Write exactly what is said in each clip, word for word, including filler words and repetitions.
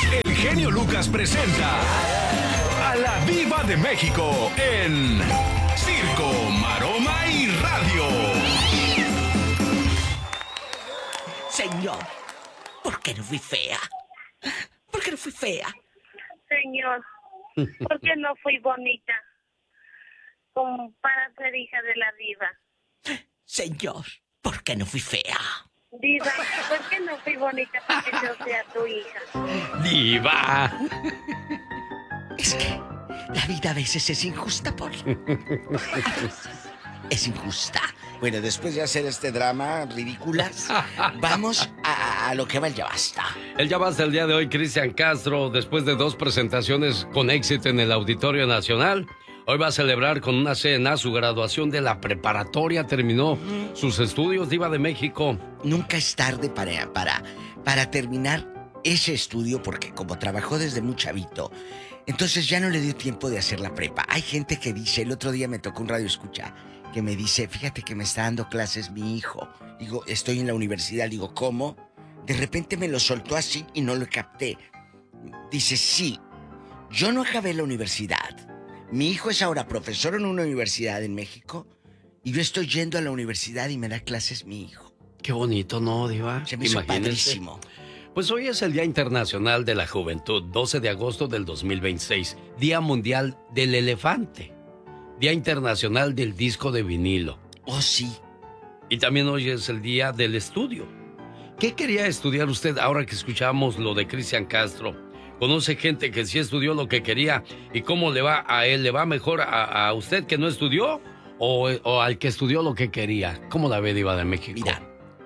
El genio Lucas presenta a la Diva de México en Circo, Maroma y Radio. Señor, ¿por qué no fui fea? ¿Por qué no fui fea? Señor, ¿por qué no fui bonita? Como para ser hija de la diva. Señor, ¿por qué no fui fea? Diva, ¿por qué no fui bonita para que yo sea tu hija? ¡Diva! Es que la vida a veces es injusta, Poli. Es injusta. Bueno, después de hacer este drama ridículas, vamos a, a lo que va el Ya Basta. El Ya Basta el día de hoy, Cristian Castro, después de dos presentaciones con éxito en el Auditorio Nacional, hoy va a celebrar con una cena su graduación de la preparatoria. Terminó sus estudios, Diva de México. Nunca es tarde para, para, para terminar ese estudio, porque como trabajó desde muy chavito, entonces ya no le dio tiempo de hacer la prepa. Hay gente que dice, el otro día me tocó un radio escucha, que me dice, fíjate que me está dando clases mi hijo. Digo, estoy en la universidad. Digo, ¿cómo? De repente me lo soltó así y no lo capté. Dice, sí, yo no acabé la universidad. Mi hijo es ahora profesor en una universidad en México y yo estoy yendo a la universidad y me da clases mi hijo. Qué bonito, ¿no, Diva? Se me hizo padrísimo. Pues hoy es el Día Internacional de la Juventud, doce de agosto del dos mil veintiséis, Día Mundial del Elefante, Día Internacional del Disco de Vinilo. Oh, sí. Y también hoy es el Día del Estudio. ¿Qué quería estudiar usted ahora que escuchamos lo de Cristian Castro? ¿Conoce gente que sí estudió lo que quería y cómo le va a él? ¿Le va mejor a, a usted que no estudió o, o al que estudió lo que quería? ¿Cómo la ve, Diva de México? Mira,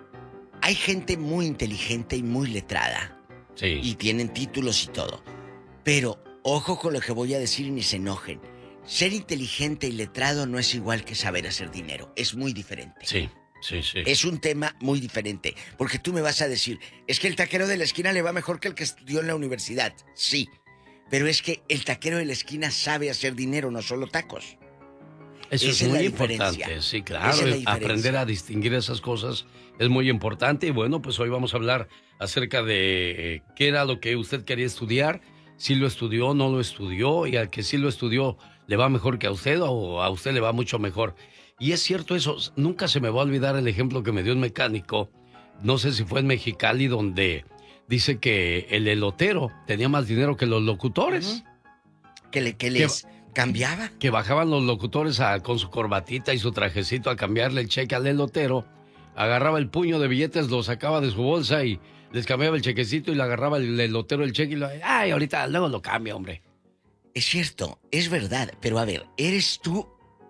hay gente muy inteligente y muy letrada. Sí. Y tienen títulos y todo. Pero, ojo con lo que voy a decir y ni se enojen. Ser inteligente y letrado no es igual que saber hacer dinero. Es muy diferente. Sí, sí, sí. Es un tema muy diferente. Porque tú me vas a decir, es que el taquero de la esquina le va mejor que el que estudió en la universidad. Sí. Pero es que el taquero de la esquina sabe hacer dinero, no solo tacos. Eso Esa es muy importante, sí, claro. Es aprender a distinguir esas cosas es muy importante. Y bueno, pues hoy vamos a hablar acerca de eh, qué era lo que usted quería estudiar, si lo estudió, no lo estudió, y al que sí lo estudió, ¿le va mejor que a usted o a usted le va mucho mejor? Y es cierto eso, nunca se me va a olvidar el ejemplo que me dio un mecánico, no sé si fue en Mexicali, donde dice que el elotero tenía más dinero que los locutores. Uh-huh. Que, le, que les... Que... ¿Cambiaba? Que bajaban los locutores a, con su corbatita y su trajecito a cambiarle el cheque al elotero. Agarraba el puño de billetes, lo sacaba de su bolsa y les cambiaba el chequecito y le agarraba el elotero el cheque y lo... ¡Ay, ahorita luego lo cambia, hombre! Es cierto, es verdad, pero a ver, eres tú...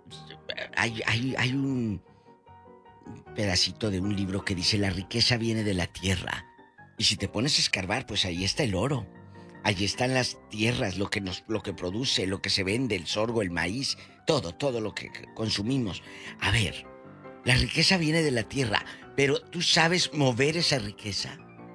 Hay, hay, hay un pedacito de un libro que dice la riqueza viene de la tierra. Y si te pones a escarbar, pues ahí está el oro. Allí están las tierras, lo que nos, lo que produce, lo que se vende, el sorgo, el maíz, todo, todo lo que consumimos. A ver, la riqueza viene de la tierra, pero ¿tú sabes mover esa riqueza?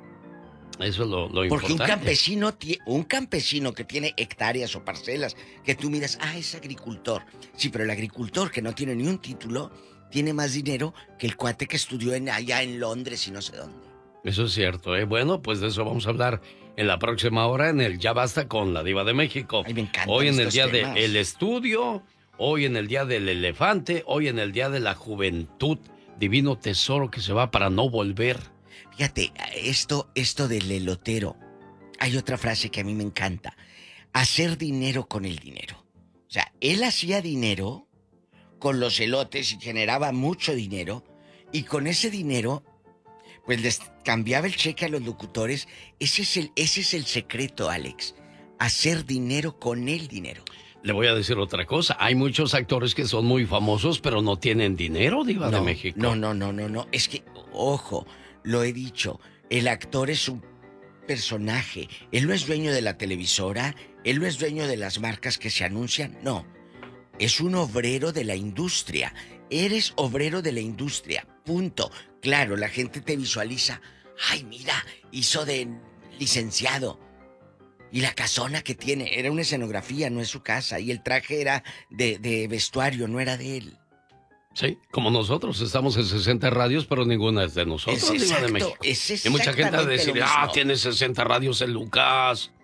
Eso es lo, lo importante. Porque un campesino, un campesino que tiene hectáreas o parcelas, que tú miras, ah, es agricultor. Sí, pero el agricultor que no tiene ni un título, tiene más dinero que el cuate que estudió en, allá en Londres y no sé dónde. Eso es cierto, ¿eh? Bueno, pues de eso vamos a hablar en la próxima hora en el Ya Basta con la Diva de México. Ay, me encanta. Hoy en el día temas. del estudio, hoy en el día del elefante, hoy en el día de la juventud, divino tesoro que se va para no volver. Fíjate, esto, esto del elotero, hay otra frase que a mí me encanta. Hacer dinero con el dinero. O sea, él hacía dinero con los elotes y generaba mucho dinero, y con ese dinero pues les cambiaba el cheque a los locutores. Ese es el, ese es el secreto, Alex. Hacer dinero con el dinero. Le voy a decir otra cosa. Hay muchos actores que son muy famosos, pero no tienen dinero, Diva no, de México. No, no, no, no, no. Es que, ojo, lo he dicho. El actor es un personaje. Él no es dueño de la televisora. Él no es dueño de las marcas que se anuncian. No. Es un obrero de la industria. Eres obrero de la industria. Punto. Claro, la gente te visualiza. Ay, mira, hizo de licenciado. Y la casona que tiene, era una escenografía, no es su casa. Y el traje era de, de vestuario, no era de él. Sí, como nosotros, estamos en sesenta radios, pero ninguna es de nosotros, es Diva exacto, de México. Es y mucha gente va a decir, ah, tiene sesenta radios el Lucas.